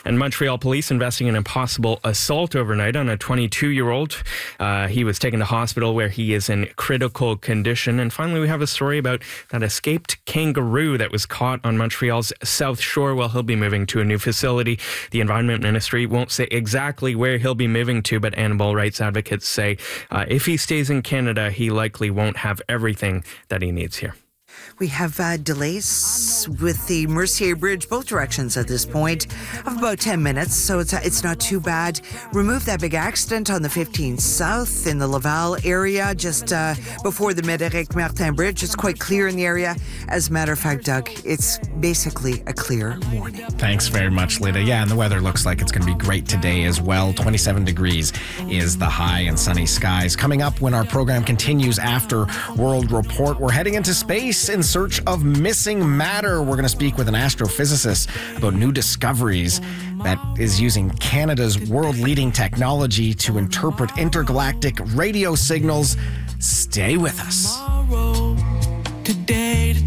And Montreal police investigating an impossible assault overnight on a 22-year-old. He was taken to hospital where he is in critical condition. And finally, we have a story about that escaped kangaroo that was caught on Montreal's South Shore. Well, he'll be moving to a new facility. The Environment Ministry won't say exactly where he'll be moving to, but animal rights advocates say if he stays in Canada, he likely won't have everything that he needs here. We have delays with the Mercier Bridge, both directions at this point, of about 10 minutes, so it's not too bad. Remove that big accident on the 15 South in the Laval area, just before the Médéric Martin Bridge. It's quite clear in the area. As a matter of fact, Doug, it's basically a clear morning. Thanks very much, Lida. Yeah, and the weather looks like it's going to be great today as well. 27 degrees is the high and sunny skies. Coming up when our program continues after World Report, we're heading into space in search of missing matter. We're going to speak with an astrophysicist about new discoveries that is using Canada's world-leading technology to interpret intergalactic radio signals. Stay with us. Today.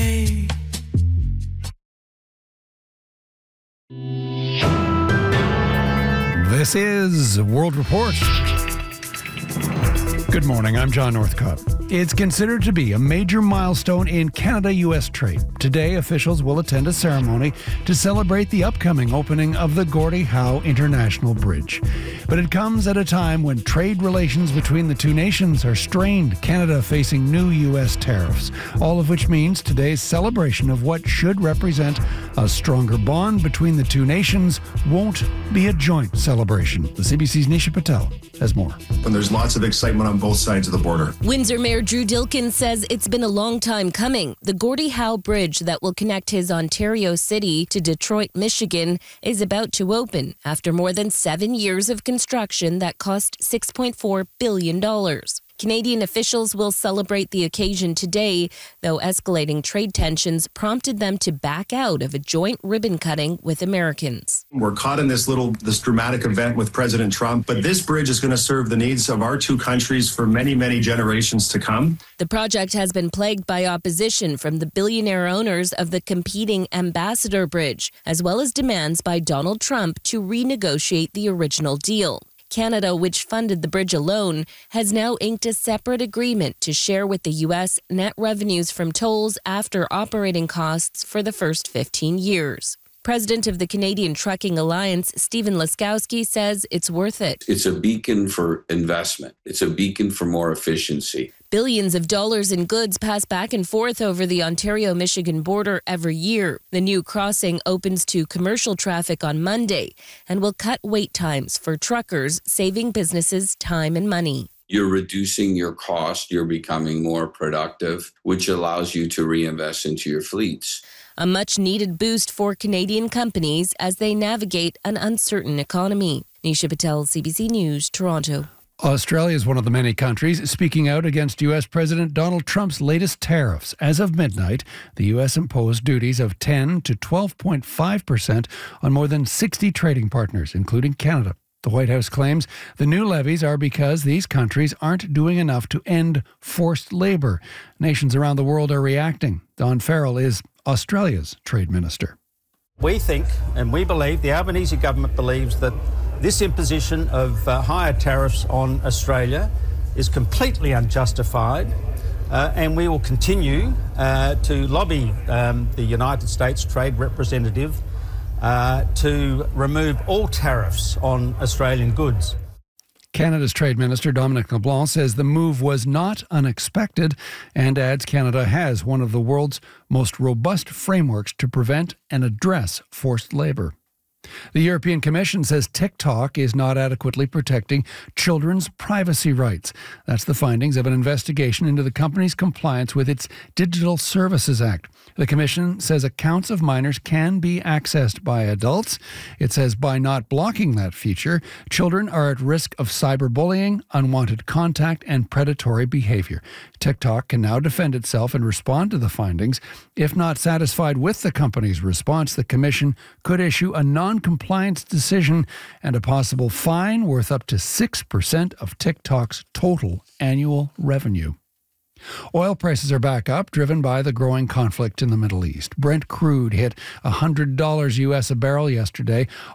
This is World Report. Good morning, I'm John Northcott. It's considered to be a major milestone in Canada-U.S. trade. Today, officials will attend a ceremony to celebrate the upcoming opening of the Gordie Howe International Bridge. But it comes at a time when trade relations between the two nations are strained, Canada facing new U.S. tariffs, all of which means today's celebration of what should represent a stronger bond between the two nations won't be a joint celebration. The CBC's Nisha Patel has more. And there's lots of excitement on both sides of the border. Windsor Mayor Drew Dilkin says it's been a long time coming. The Gordie Howe Bridge that will connect his Ontario city to Detroit, Michigan, is about to open after more than 7 years of construction that cost $6.4 billion. Canadian officials will celebrate the occasion today, though escalating trade tensions prompted them to back out of a joint ribbon cutting with Americans. We're caught in this dramatic event with President Trump, but this bridge is going to serve the needs of our two countries for many, many generations to come. The project has been plagued by opposition from the billionaire owners of the competing Ambassador Bridge, as well as demands by Donald Trump to renegotiate the original deal. Canada, which funded the bridge alone, has now inked a separate agreement to share with the U.S. net revenues from tolls after operating costs for the first 15 years. President of the Canadian Trucking Alliance, Stephen Laskowski, says it's worth it. It's a beacon for investment. It's a beacon for more efficiency. Billions of dollars in goods pass back and forth over the Ontario-Michigan border every year. The new crossing opens to commercial traffic on Monday and will cut wait times for truckers, saving businesses time and money. You're reducing your cost. You're becoming more productive, which allows you to reinvest into your fleets. A much-needed boost for Canadian companies as they navigate an uncertain economy. Nisha Patel, CBC News, Toronto. Australia is one of the many countries speaking out against U.S. President Donald Trump's latest tariffs. As of midnight, the U.S. imposed duties of 10 to 12.5% on more than 60 trading partners, including Canada. The White House claims the new levies are because these countries aren't doing enough to end forced labor. Nations around the world are reacting. Don Farrell is Australia's trade minister. We think and we believe, the Albanese government believes, that this imposition of higher tariffs on Australia is completely unjustified, and we will continue to lobby the United States Trade Representative to remove all tariffs on Australian goods. Canada's Trade Minister Dominic LeBlanc says the move was not unexpected and adds Canada has one of the world's most robust frameworks to prevent and address forced labour. The European Commission says TikTok is not adequately protecting children's privacy rights. That's the findings of an investigation into the company's compliance with its Digital Services Act. The Commission says accounts of minors can be accessed by adults. It says by not blocking that feature, children are at risk of cyberbullying, unwanted contact, and predatory behavior. TikTok can now defend itself and respond to the findings. If not satisfied with the company's response, the Commission could issue a non-compliance decision and a possible fine worth up to 6% of TikTok's total annual revenue. Oil prices are back up, driven by the growing conflict in the Middle East. Brent crude hit $100 US a barrel yesterday.